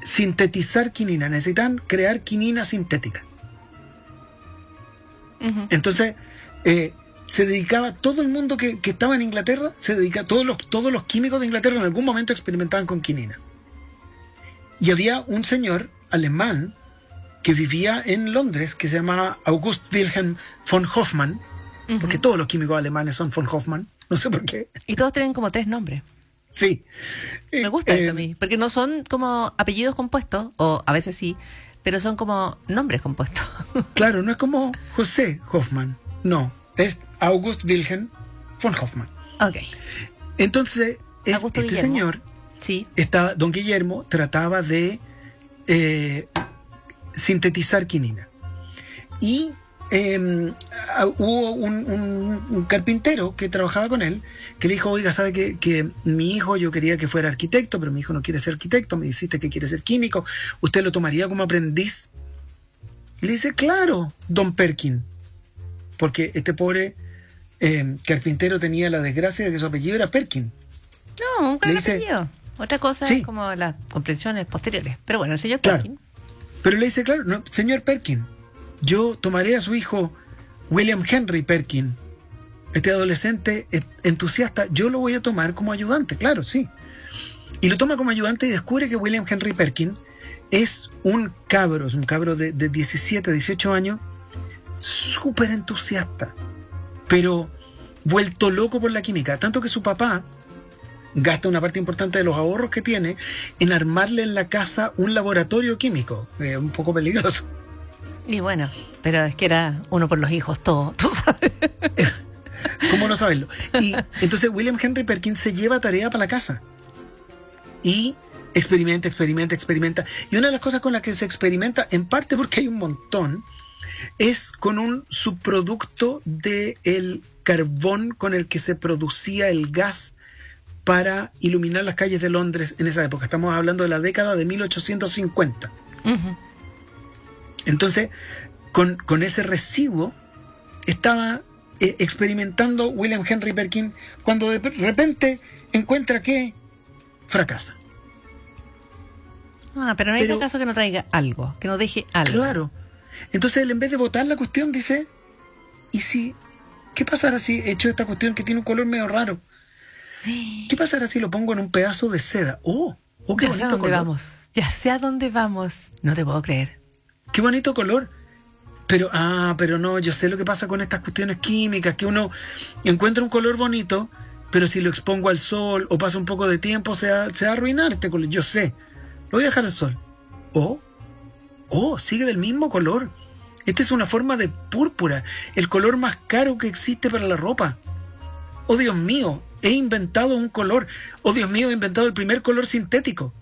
sintetizar quinina, necesitaban crear quinina sintética. Ujú. Entonces, se dedicaba, todo el mundo que estaba en Inglaterra, se dedicaba, todos los químicos de Inglaterra en algún momento experimentaban con quinina. Y había un señor alemán que vivía en Londres, que se llamaba August Wilhelm von Hofmann, porque todos los químicos alemanes son von Hofmann, no sé por qué. Y todos tienen como 3 nombres. Sí. Me gusta eso a mí, porque no son como apellidos compuestos, o a veces sí, pero son como nombres compuestos. Claro, no es como José Hoffmann, no, es August Wilhelm von Hofmann. Ok. Entonces, Augusto este Guillermo. señor, Sí. don Guillermo, trataba de sintetizar quinina. Y hubo un carpintero que trabajaba con él, que le dijo, oiga, ¿sabe que mi hijo, yo quería que fuera arquitecto, pero mi hijo no quiere ser arquitecto, me dijiste que quiere ser químico, ¿usted lo tomaría como aprendiz? Y le dice, claro, don Perkin, porque este pobre carpintero tenía la desgracia de que su apellido era Perkin. No, un gran Le dice- apellido. Otra cosa Sí. es como las comprensiones posteriores. Pero bueno, el señor Claro. Perkin. Pero le dice, claro, no, señor Perkin, yo tomaré a su hijo William Henry Perkin, este adolescente entusiasta, yo lo voy a tomar como ayudante, claro, sí. Y lo toma como ayudante y descubre que William Henry Perkin es un cabro de 17, 18 años, súper entusiasta, pero vuelto loco por la química, tanto que su papá gasta una parte importante de los ahorros que tiene en armarle en la casa un laboratorio químico, un poco peligroso. Y bueno, pero es que era uno por los hijos todo, tú sabes. ¿Cómo no saberlo? Y entonces William Henry Perkins se lleva tarea para la casa y experimenta. Y una de las cosas con las que se experimenta, en parte porque hay un montón, es con un subproducto del carbón con el que se producía el gas para iluminar las calles de Londres en esa época. Estamos hablando de la década de 1850. Ujú. Entonces, con ese residuo estaba experimentando William Henry Perkin, cuando de repente encuentra que fracasa. Pero no hay Pero- caso que no traiga algo, que no deje algo. Claro. Entonces él, en vez de botar la cuestión, dice, ¿y si? ¿Qué pasará si echo esta cuestión que tiene un color medio raro? ¿Qué pasará si lo pongo en un pedazo de seda? ¡Oh! ¡Qué Ya sé a bonito dónde color! vamos. Ya sé a dónde vamos. No te puedo creer. ¡Qué bonito color! Pero no, yo sé lo que pasa con estas cuestiones químicas, que uno encuentra un color bonito, pero si lo expongo al sol o pasa un poco de tiempo, se va a arruinar este color. Yo sé, lo voy a dejar al sol. Sigue del mismo color. Esta es una forma de púrpura, el color más caro que existe para la ropa. ¡Oh, Dios mío! He inventado un color. ¡Oh, Dios mío! He inventado el primer color sintético.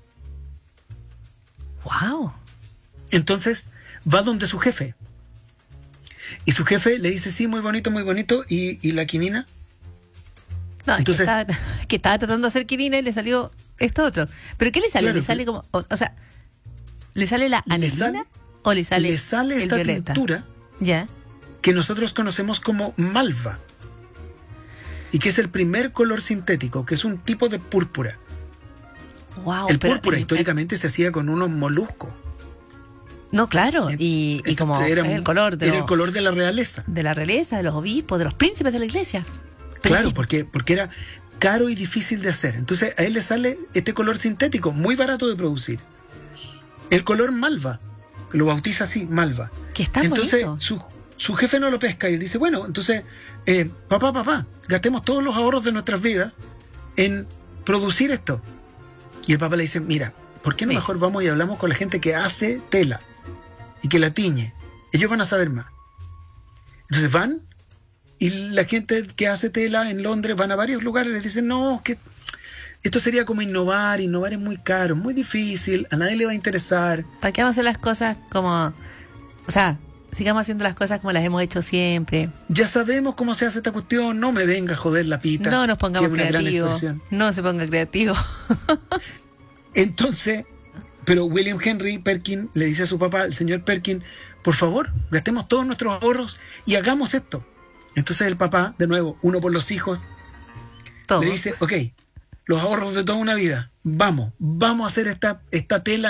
¡Wow! Entonces va donde su jefe. Y su jefe le dice, sí, muy bonito, ¿y la quinina? No, Entonces- que estaba tratando de hacer quinina y le salió esto otro. ¿Pero qué le sale? Claro, ¿Le sale como, o sea, le sale la Le anilina sale- o le sale Le sale el esta violeta? tintura Ya. que nosotros conocemos como malva. Y que es el primer color sintético, que es un tipo de púrpura. Wow. El púrpura históricamente se hacía con unos moluscos. No, claro. Y Entonces, como era es el color era el color de la realeza. de la realeza, de los obispos, de los príncipes de la iglesia. Claro, Príncipe. porque era caro y difícil de hacer. Entonces a él le sale este color sintético, muy barato de producir. El color malva, lo bautiza así, malva. Que está Entonces bonito. su jefe no lo pesca y él dice, bueno, entonces, papá, gastemos todos los ahorros de nuestras vidas en producir esto. Y el papá le dice, mira, ¿por qué no Mira. mejor vamos y hablamos con la gente que hace tela y que la tiñe? Ellos van a saber más. Entonces van y la gente que hace tela en Londres van a varios lugares y les dicen, no, que esto sería como innovar es muy caro, muy difícil, a nadie le va a interesar. ¿Para qué vamos a hacer las cosas como... O sea, sigamos haciendo las cosas como las hemos hecho siempre. Ya sabemos cómo se hace esta cuestión, no me venga a joder la pita. No nos pongamos que es una gran creativos. expresión. No se ponga creativo. Entonces, pero William Henry Perkin le dice a su papá, el señor Perkin, por favor, gastemos todos nuestros ahorros y hagamos esto. Entonces el papá, de nuevo, uno por los hijos, Todo. le dice, ok, los ahorros de toda una vida, vamos a hacer esta tela